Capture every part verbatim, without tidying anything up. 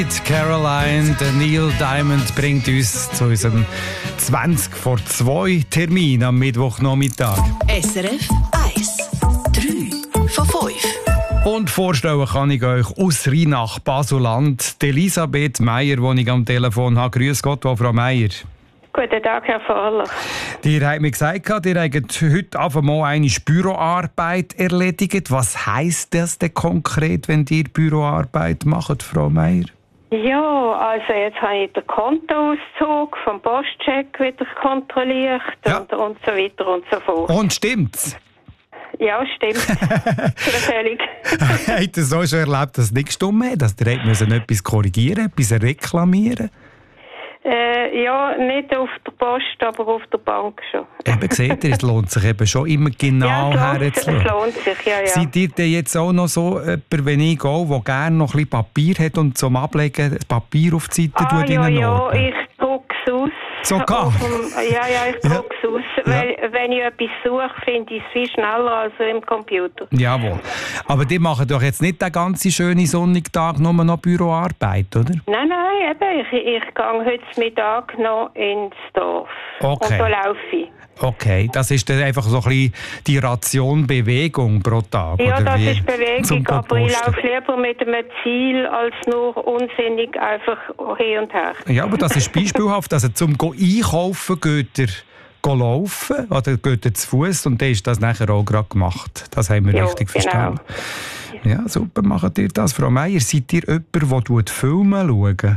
Caroline, der Neil Diamond bringt uns zu unserem zwanzig vor zwei Termin am Mittwochnachmittag. S R F eins, drei von fünf. Und vorstellen kann ich euch aus Rheinach, Basuland, Elisabeth Meier, die ich am Telefon habe. Grüß Gott, Frau Meier. Guten Tag, Herr Vorler. Ihr habt mir gesagt, ihr habt heute einfach mal eine Büroarbeit erledigt. Was heisst das denn konkret, wenn ihr Büroarbeit macht, Frau Meier? Ja, also jetzt habe ich den Kontoauszug vom Postcheck wieder kontrolliert ja. und, und so weiter und so fort. Und stimmt's? Ja, stimmt. Völlig. Habt ihr so schon erlebt, dass es nicht gestimmt hat? Dass ihr etwas korrigieren, etwas reklamieren? Äh, ja, nicht auf der Post, aber auf der Bank schon. Eben, seht ihr, es lohnt sich eben schon immer genau ja, herzuschauen. Es lohnt sich, ja, ja. Seid ihr denn jetzt auch noch so jemand, wenn ich gehe, der gerne noch ein bisschen Papier hat und zum Ablegen Papier auf die Seite ah, ja, ja, Orten? ich drucke es aus. Sogar? Dem, ja, ja, ich drucke es aus. Ja. Weil, wenn ich etwas suche, finde ich es viel schneller als im Computer. Jawohl. Aber die machen doch jetzt nicht den ganzen schönen sonnigen Tag nur noch Büroarbeit, oder? Nein, nein, eben. Ich, ich gehe heute Mittag noch ins Dorf. Okay. Und da laufe ich. Okay, das ist dann einfach so ein bisschen die Ration Bewegung pro Tag, ja, oder das wie? ist Bewegung, aber ich laufe lieber mit einem Ziel, als nur unsinnig einfach hin und her. Ja, aber das ist beispielhaft. Also zum Einkaufen geht ihr go laufen oder geht ihr zu Fuß und dann ist das nachher auch gerade gemacht. Das haben wir jo, richtig genau. verstanden. Ja, super, macht ihr das. Frau Meier, seid ihr jemand, der Filme schaut?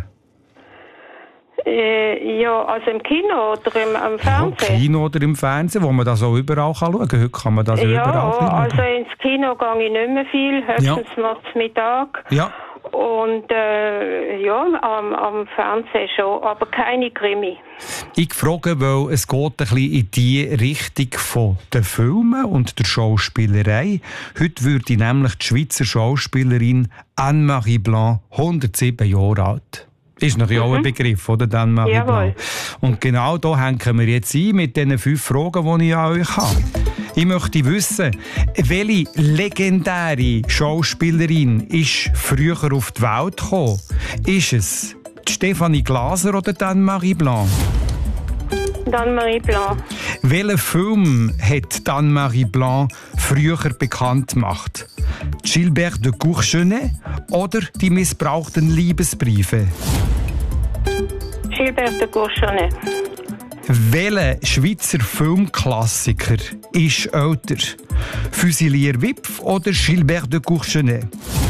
Äh, ja, also im Kino oder im, im Fernsehen? Ja, im Kino oder im Fernsehen, wo man das auch überall schauen kann. Heute kann man das ja, überall schauen. Also ins Kino gehe ich nicht mehr viel, höchstens ja. noch zum Mittag. Ja. Und äh, ja, am, am Fernsehen schon, aber keine Krimi. Ich frage, weil es geht ein bisschen in die Richtung von den Filmen und der Schauspielerei. Heute würde nämlich die Schweizer Schauspielerin Anne-Marie Blanc hundertsieben Jahre alt. Ist natürlich mhm. auch ein Begriff, oder? Anne-Marie Blanc. Und genau da hängen wir jetzt ein mit diesen fünf Fragen, die ich an euch habe. Ich möchte wissen, welche legendäre Schauspielerin ist früher auf die Welt gekommen? Ist es die Stefanie Glaser oder die Anne-Marie Blanc? Anne-Marie Blanc. Welchen Film hat Anne-Marie Blanc früher bekannt gemacht? Gilbert de Courchenet oder die missbrauchten Liebesbriefe? Gilbert de Courchenet. Welcher Schweizer Filmklassiker ist älter? Fusilier Wipf oder Gilbert de Courchenet?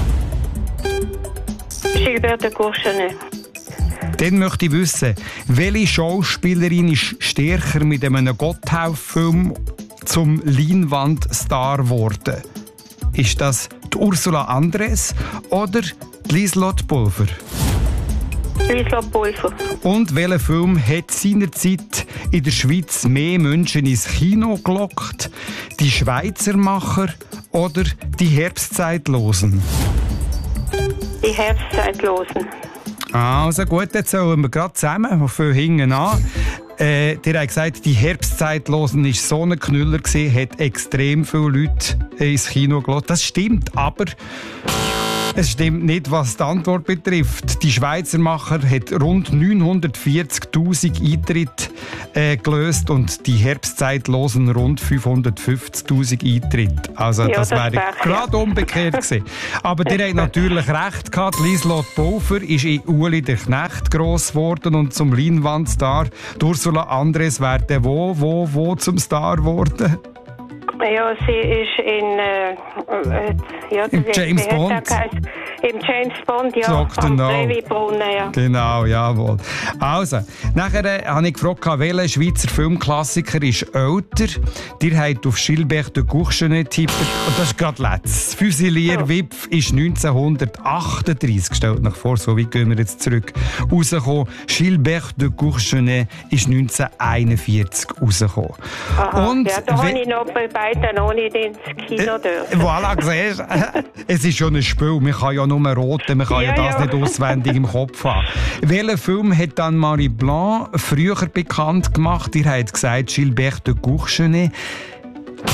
Gilbert de Courchenet. Dann möchte ich wissen, welche Schauspielerin ist stärker mit einem Gotthelf-Film zum Leinwandstar geworden? Ist das die Ursula Andress oder die Lieselotte Pulver? Lieselotte Pulver. Und welcher Film hat seinerzeit in der Schweiz mehr Menschen ins Kino gelockt? Die Schweizermacher oder die Herbstzeitlosen? Die Herbstzeitlosen. Also gut, jetzt sollen wir gerade zusammen, von hinten an. Äh, der hat gesagt, die Herbstzeitlosen war so ein Knüller, hat extrem viele Leute ins Kino gelassen. Das stimmt, aber es stimmt nicht, was die Antwort betrifft. Die Schweizermacher hat rund neunhundertvierzigtausend Eintritte äh, gelöst und die Herbstzeitlosen rund fünfhundertfünfzigtausend Eintritte. Also ja, das, das wäre gerade umgekehrt gewesen. Aber der hat natürlich recht gehabt. Lieselotte Pulver ist in Uli der Knecht gross geworden und zum Leinwandstar. Ursula Andress wäre wo, wo, wo zum Star geworden? Ja, sie ist in äh, ja, Im James Bond. Im James Bond, ja, Doktor am No. Trevi-Brunnen, ja. Genau, jawohl. Also, nachher äh, habe ich gefragt, welcher Schweizer Filmklassiker ist älter. Ihr habt auf Gilbert de Courchenet getippt. Und das ist gerade letztes. Fusilier ja. Wipf ist neunzehnhundertachtunddreissig, stellt euch vor, so weit gehen wir jetzt zurück, rausgekommen. Gilbert de Courchenet ist neunzehnhunderteinundvierzig rausgekommen. Aha, und ja, da habe ich noch bei beiden noch nicht ins Kino dürfen. Voilà, siehst du? Es ist schon ein Spiel. Man kann ja nur roten, man kann ja, ja das ja. nicht auswendig im Kopf haben. Welchen Film hat dann Anne-Marie Blanc früher bekannt gemacht? Ihr habt gesagt, Gilbert de Courchenet.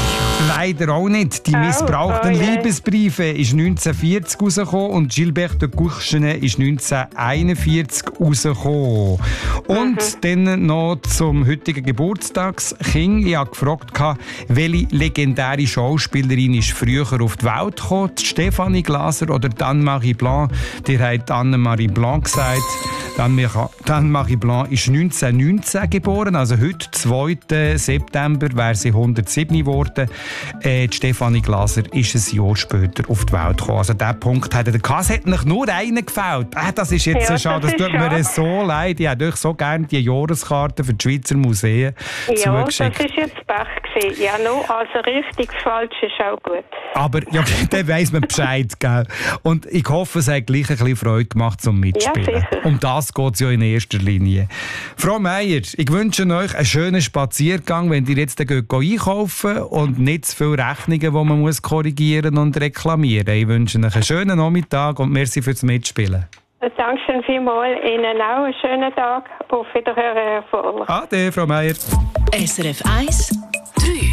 leider auch nicht. Die missbrauchten oh, oh, Liebesbriefe ist neunzehnhundertvierzig rausgekommen und Gilbert de Courchenet ist neunzehnhunderteinundvierzig rausgekommen. Und mhm. dann noch zum heutigen Geburtstagskind. Ich habe gefragt, welche legendäre Schauspielerin ist früher auf die Welt gekommen? Die Stefanie Glaser oder Anne-Marie Blanc? Die hat Anne-Marie Blanc gesagt. Anne-Marie Blanc ist neunzehnhundertneunzehn geboren, also heute, zweiten September, wäre sie hundertsieben geworden. Äh, die Stefanie Glaser ist ein Jahr später auf die Welt gekommen. Also diesen Punkt hat er. Es hat noch nur einen gefällt. Äh, das ist jetzt ja, schade, das, das tut mir so leid. Ich hätte euch so gerne die Jahreskarte für die Schweizer Museen ja, zugeschickt. Ja, das ist jetzt Pech gewesen. Ja, nur, also richtig falsch ist auch gut. Aber ja, dann weiss man Bescheid, gell? Und ich hoffe, es hat gleich ein bisschen Freude gemacht zum Mitspielen. Ja, sicher. Um das geht es ja in erster Linie. Frau Meier, ich wünsche euch einen schönen Spaziergang, wenn ihr jetzt geht einkaufen und nicht zu viele Rechnungen, die man muss korrigieren und reklamieren muss. Ich wünsche euch einen schönen Nachmittag und merci fürs Mitspielen. Dankeschön vielmals. Ihnen auch einen schönen Tag. Auf Wiederhören, Herr Voller. Ade, Frau Meier. S R F eins